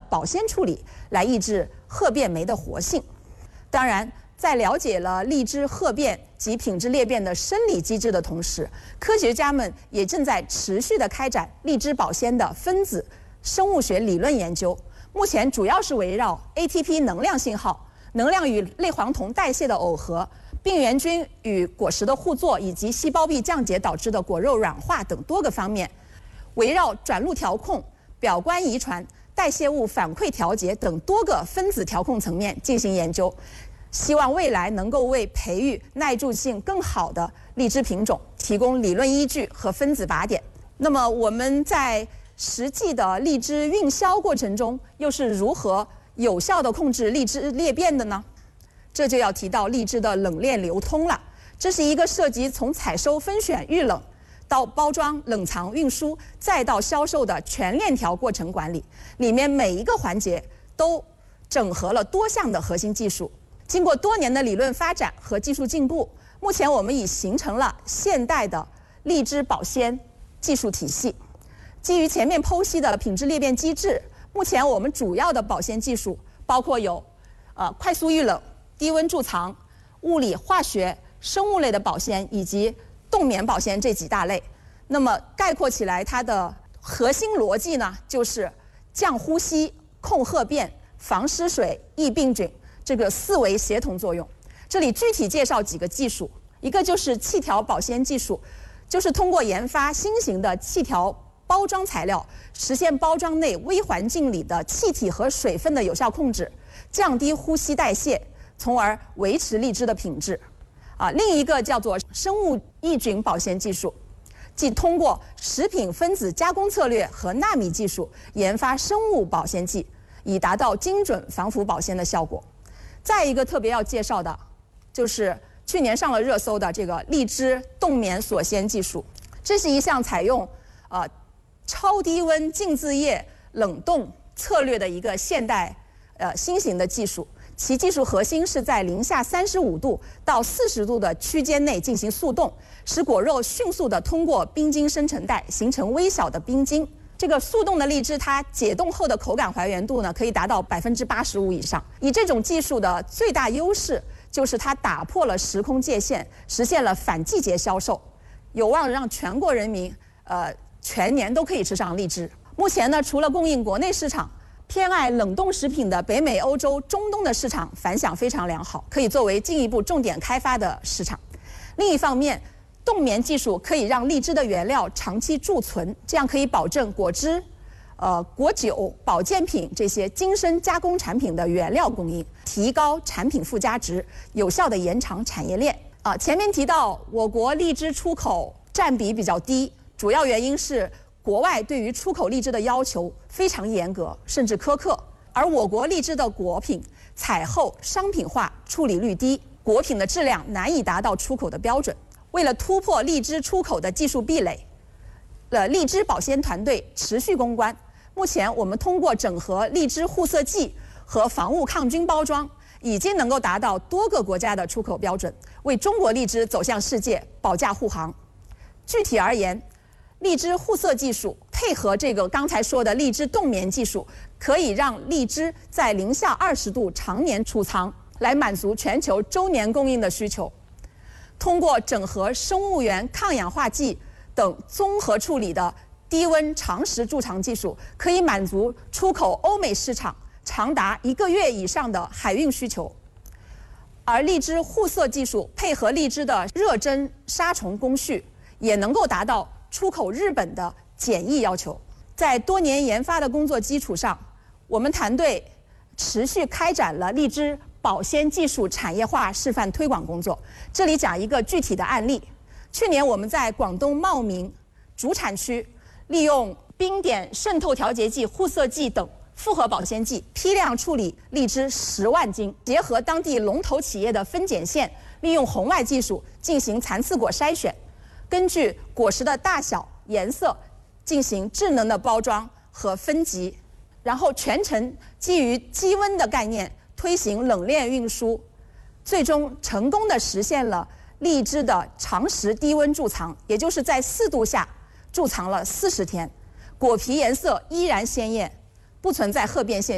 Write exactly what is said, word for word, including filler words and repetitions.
保鲜处理来抑制褐变酶的活性。当然，在了解了荔枝褐变及品质裂变的生理机制的同时，科学家们也正在持续地开展荔枝保鲜的分子生物学理论研究。目前主要是围绕 A T P 能量信号、能量与类黄酮代谢的耦合、病原菌与果实的互作，以及细胞壁降解导致的果肉软化等多个方面，围绕转录调控、表观遗传、代谢物反馈调节等多个分子调控层面进行研究，希望未来能够为培育耐贮性更好的荔枝品种提供理论依据和分子靶点。那么我们在实际的荔枝运销过程中，又是如何有效地控制荔枝裂变的呢？这就要提到荔枝的冷链流通了。这是一个涉及从采收、分选、预冷到包装、冷藏、运输，再到销售的全链条过程管理，里面每一个环节都整合了多项的核心技术。经过多年的理论发展和技术进步，目前我们已形成了现代的荔枝保鲜技术体系。基于前面剖析的品质裂变机制，目前我们主要的保鲜技术包括有呃快速预冷、低温贮藏、物理、化学、生物类的保鲜以及冻棉保鲜这几大类。那么概括起来，它的核心逻辑呢，就是降呼吸、控褐变、防失水、抑病菌这个四维协同作用。这里具体介绍几个技术，一个就是气条保鲜技术，就是通过研发新型的气条包装材料，实现包装内微环境里的气体和水分的有效控制，降低呼吸代谢，从而维持荔枝的品质。啊，另一个叫做生物抑菌保鲜技术，即通过食品分子加工策略和纳米技术研发生物保鲜剂，以达到精准防腐保鲜的效果。再一个特别要介绍的，就是去年上了热搜的这个荔枝冻棉锁鲜技术。这是一项采用呃超低温静置液冷冻策略的一个现代呃新型的技术，其技术核心是在零下三十五度到四十度的区间内进行速冻，使果肉迅速地通过冰晶生成带形成微小的冰晶。这个速冻的荔枝，它解冻后的口感还原度呢，可以达到百分之八十五以上。以这种技术的最大优势就是它打破了时空界限，实现了反季节销售，有望让全国人民呃全年都可以吃上荔枝。目前呢，除了供应国内市场，偏爱冷冻食品的北美、欧洲、中东的市场反响非常良好，可以作为进一步重点开发的市场。另一方面，冻棉技术可以让荔枝的原料长期贮存，这样可以保证果汁、呃果酒、保健品这些精深加工产品的原料供应，提高产品附加值，有效地延长产业链。啊，前面提到我国荔枝出口占比比较低，主要原因是国外对于出口荔枝的要求非常严格，甚至苛刻，而我国荔枝的果品采后商品化处理率低，果品的质量难以达到出口的标准。为了突破荔枝出口的技术壁垒，呃，荔枝保鲜团队持续攻关。目前我们通过整合荔枝护色剂和防雾抗菌包装，已经能够达到多个国家的出口标准，为中国荔枝走向世界保驾护航。具体而言，荔枝护色技术配合这个刚才说的荔枝冻棉技术，可以让荔枝在零下二十度常年储藏，来满足全球周年供应的需求。通过整合生物源、抗氧化剂等综合处理的低温长时贮藏技术，可以满足出口欧美市场长达一个月以上的海运需求。而荔枝护色技术配合荔枝的热蒸杀虫工序，也能够达到出口日本的检疫要求。在多年研发的工作基础上，我们团队持续开展了荔枝保鲜技术产业化示范推广工作。这里讲一个具体的案例。去年我们在广东茂名主产区，利用冰点渗透调节剂、护色剂等复合保鲜剂，批量处理荔枝十万斤，结合当地龙头企业的分拣线，利用红外技术进行残次果筛选，根据果实的大小、颜色进行智能的包装和分级，然后全程基于低温的概念推行冷链运输，最终成功地实现了荔枝的长时低温贮藏，也就是在四度下贮藏了四十天，果皮颜色依然鲜艳，不存在褐变现象。